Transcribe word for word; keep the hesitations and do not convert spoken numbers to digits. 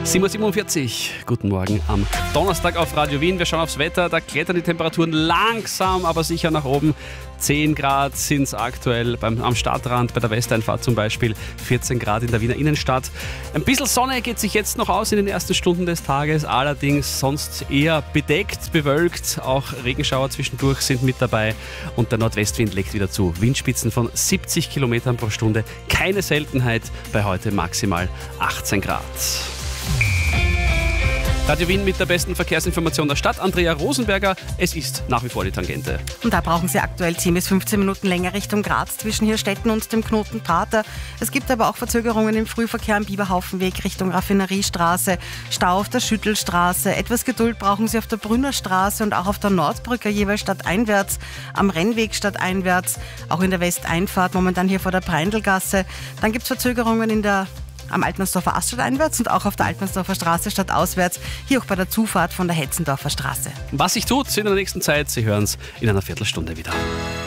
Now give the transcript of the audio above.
sieben Uhr siebenundvierzig. Guten Morgen am Donnerstag auf Radio Wien. Wir schauen aufs Wetter. Da klettern die Temperaturen langsam, aber sicher nach oben. zehn Grad sind es aktuell beim, am Stadtrand, bei der Westeinfahrt zum Beispiel. vierzehn Grad in der Wiener Innenstadt. Ein bisschen Sonne geht sich jetzt noch aus in den ersten Stunden des Tages. Allerdings sonst eher bedeckt, bewölkt. Auch Regenschauer zwischendurch sind mit dabei. Und der Nordwestwind legt wieder zu. Windspitzen von siebzig Kilometern pro Stunde. Keine Seltenheit, bei heute maximal achtzehn Grad. Radio Wien mit der besten Verkehrsinformation der Stadt. Andrea Rosenberger, es ist nach wie vor die Tangente. Und da brauchen Sie aktuell zehn bis fünfzehn Minuten länger Richtung Graz zwischen Hirstetten und dem Knoten Prater. Es gibt aber auch Verzögerungen im Frühverkehr am Biberhaufenweg Richtung Raffineriestraße, Stau auf der Schüttelstraße. Etwas Geduld brauchen Sie auf der Brünnerstraße und auch auf der Nordbrücke jeweils stadteinwärts, am Rennweg stadteinwärts, auch in der Westeinfahrt, momentan hier vor der Breindelgasse. Dann gibt es Verzögerungen in der am Altmannsdorfer Ast einwärts und auch auf der Altmannsdorfer Straße stadtauswärts, hier auch bei der Zufahrt von der Hetzendorfer Straße. Was sich tut in der nächsten Zeit, Sie hören es in einer Viertelstunde wieder.